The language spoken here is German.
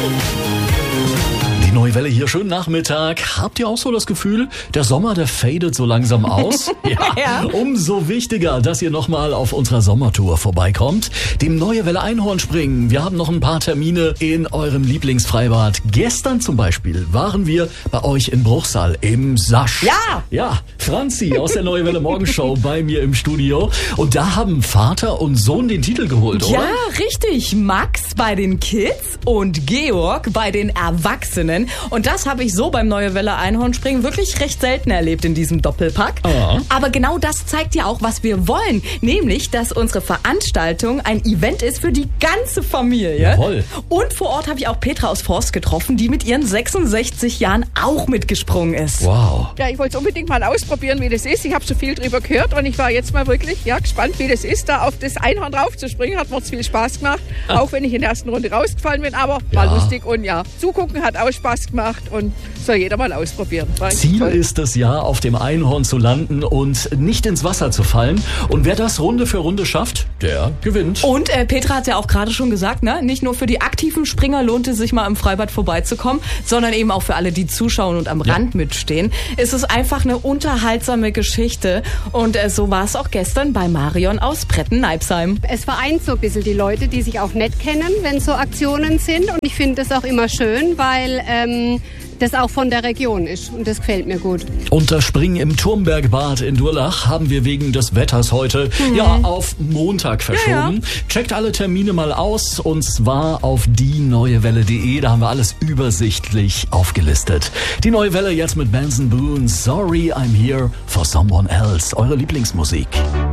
Die neue Welle hier, schönen Nachmittag. Habt ihr auch so das Gefühl, der Sommer, der fadet so langsam aus? Ja. Umso wichtiger, dass ihr nochmal auf unserer Sommertour vorbeikommt. Dem Neue Welle Einhornspringen. Wir haben noch ein paar Termine in eurem Lieblingsfreibad. Gestern zum Beispiel waren wir bei euch in Bruchsal im Sasch. Ja, Franzi aus der Neue Welle Morgenshow bei mir im Studio. Und da haben Vater und Sohn den Titel geholt, oder? Ja, richtig. Max bei den Kids und Georg bei den Erwachsenen. Und das habe ich so beim Neue Welle Einhornspringen wirklich recht selten erlebt in diesem Doppelpack. Aber genau das zeigt ja auch, was wir wollen. Nämlich, dass unsere Veranstaltung ein Event ist für die ganze Familie. Jawohl. Und vor Ort habe ich auch Petra aus Forst getroffen, die mit ihren 66 Jahren auch mitgesprungen ist. Wow. Ja, ich wollte es unbedingt mal ausprobieren, wie das ist. Ich habe so viel drüber gehört und ich war jetzt mal wirklich gespannt, wie das ist, da auf das Einhorn draufzuspringen. Hat mir viel Spaß gemacht, auch wenn ich in der ersten Runde rausgefallen bin. Aber war lustig und zugucken hat auch Spaß gemacht und soll jeder mal ausprobieren. Ziel ist es ja, auf dem Einhorn zu landen und nicht ins Wasser zu fallen. Und wer das Runde für Runde schafft, der gewinnt. Und Petra hat ja auch gerade schon gesagt, ne? Nicht nur für die aktiven Springer lohnt es sich mal im Freibad vorbeizukommen, sondern eben auch für alle, die zuschauen und am Rand mitstehen. Es ist einfach eine unterhaltsame Geschichte. Und so war es auch gestern bei Marion aus Bretten-Neibsheim. Es vereint so ein bisschen die Leute, die sich auch nett kennen, wenn so Aktionen sind. Und ich finde das auch immer schön, weil das auch von der Region ist und das gefällt mir gut. Und das Springen im Turmbergbad in Durlach haben wir wegen des Wetters heute auf Montag verschoben. Checkt alle Termine mal aus und zwar auf dieneuewelle.de, da haben wir alles übersichtlich aufgelistet. Die Neue Welle jetzt mit Benson Boone, Sorry I'm Here for Someone Else, eure Lieblingsmusik.